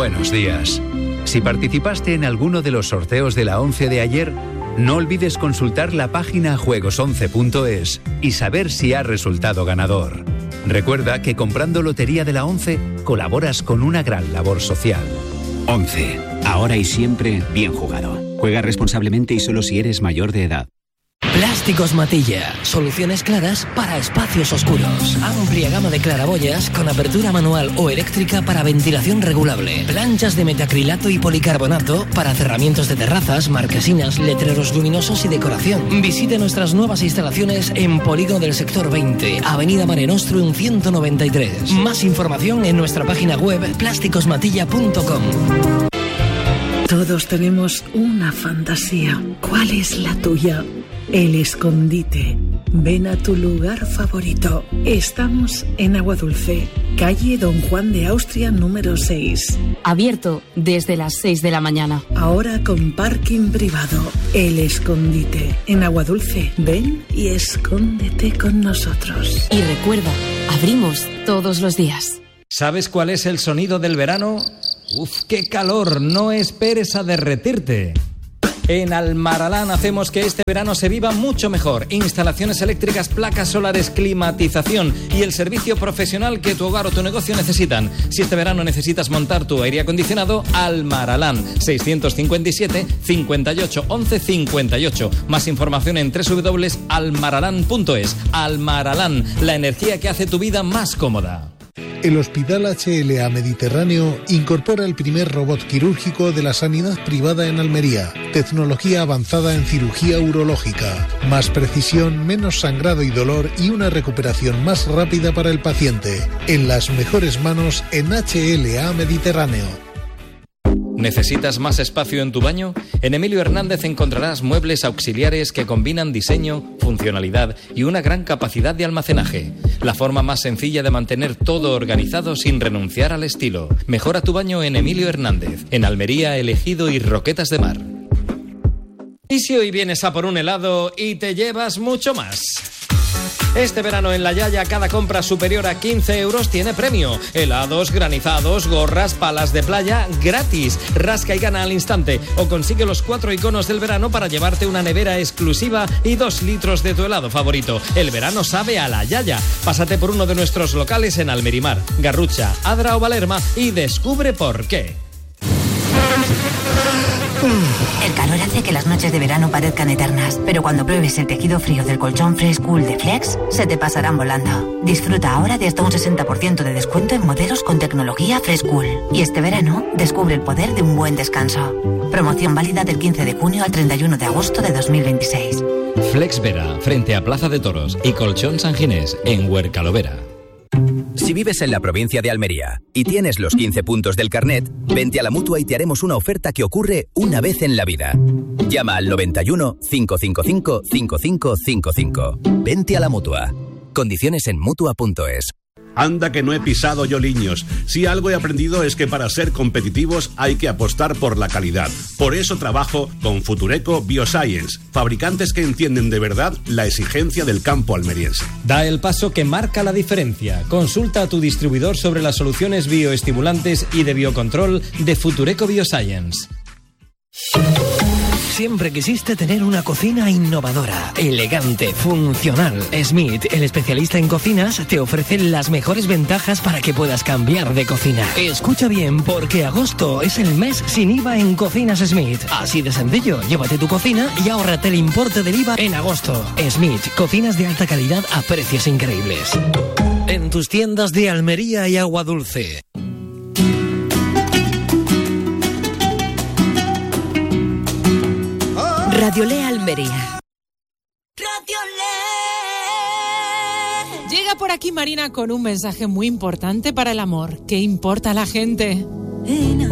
Buenos días. Si participaste en alguno de los sorteos de la 11 de ayer, no olvides consultar la página juegos11.es y saber si has resultado ganador. Recuerda que comprando Lotería de la 11 colaboras con una gran labor social. 11. Ahora y siempre bien jugado. Juega responsablemente y solo si eres mayor de edad. Plásticos Matilla. Soluciones claras para espacios oscuros. Amplia gama de claraboyas con apertura manual o eléctrica para ventilación regulable. Planchas de metacrilato y policarbonato para cerramientos de terrazas, marquesinas, letreros luminosos y decoración. Visite nuestras nuevas instalaciones en Polígono del Sector 20, Avenida Mare Nostrum 193. Más información en nuestra página web plásticosmatilla.com. Todos tenemos una fantasía. ¿Cuál es la tuya? El escondite. Ven a tu lugar favorito. Estamos en Aguadulce, calle Don Juan de Austria número 6. Abierto desde las 6 de la mañana. Ahora con parking privado. El escondite. En Aguadulce. Ven y escóndete con nosotros. Y recuerda, abrimos todos los días. ¿Sabes cuál es el sonido del verano? ¡Uf, qué calor! No esperes a derretirte. En Almaralán hacemos que este verano se viva mucho mejor. Instalaciones eléctricas, placas solares, climatización y el servicio profesional que tu hogar o tu negocio necesitan. Si este verano necesitas montar tu aire acondicionado, Almaralán. 657 58 11 58. Más información en www.almaralán.es. Almaralán, la energía que hace tu vida más cómoda. El Hospital HLA Mediterráneo incorpora el primer robot quirúrgico de la sanidad privada en Almería. Tecnología avanzada en cirugía urológica. Más precisión, menos sangrado y dolor y una recuperación más rápida para el paciente. En las mejores manos en HLA Mediterráneo. ¿Necesitas más espacio en tu baño? En Emilio Hernández encontrarás muebles auxiliares que combinan diseño, funcionalidad y una gran capacidad de almacenaje. La forma más sencilla de mantener todo organizado sin renunciar al estilo. Mejora tu baño en Emilio Hernández, en Almería, El Ejido y Roquetas de Mar. ¿Y si hoy vienes a por un helado y te llevas mucho más? Este verano en La Yaya, cada compra superior a 15 euros tiene premio. Helados, granizados, gorras, palas de playa, gratis. Rasca y gana al instante. O consigue los 4 iconos del verano para llevarte una nevera exclusiva y 2 litros de tu helado favorito. El verano sabe a La Yaya. Pásate por uno de nuestros locales en Almerimar, Garrucha, Adra o Valerma y descubre por qué. El calor hace que las noches de verano parezcan eternas, pero cuando pruebes el tejido frío del colchón Fresh Cool de Flex, se te pasarán volando. Disfruta ahora de hasta un 60% de descuento en modelos con tecnología Fresh Cool. Y este verano, descubre el poder de un buen descanso. Promoción válida del 15 de junio al 31 de agosto de 2026. Flex Vera, frente a Plaza de Toros, y Colchón San Ginés, en Huercalovera. Si vives en la provincia de Almería y tienes los 15 puntos del carnet, vente a la Mutua y te haremos una oferta que ocurre una vez en la vida. Llama al 91 555 5555. Vente a la Mutua. Condiciones en Mutua.es. Anda que no he pisado yo liños. Si algo he aprendido es que para ser competitivos hay que apostar por la calidad. Por eso trabajo con Futureco Bioscience, fabricantes que entienden de verdad la exigencia del campo almeriense. Da el paso que marca la diferencia. Consulta a tu distribuidor sobre las soluciones bioestimulantes y de biocontrol de Futureco Bioscience. Siempre quisiste tener una cocina innovadora, elegante, funcional. Smith, el especialista en cocinas, te ofrece las mejores ventajas para que puedas cambiar de cocina. Escucha bien, porque agosto es el mes sin IVA en Cocinas Smith. Así de sencillo, llévate tu cocina y ahórrate el importe del IVA en agosto. Smith, cocinas de alta calidad a precios increíbles. En tus tiendas de Almería y Aguadulce. Radiolé Almería. Llega por aquí Marina con un mensaje muy importante para el amor. ¿Qué importa a la gente?